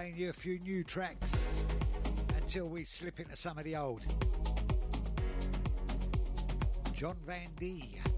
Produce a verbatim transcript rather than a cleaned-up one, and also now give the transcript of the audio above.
playing you a few new tracks until we slip into some of the old. John Van D.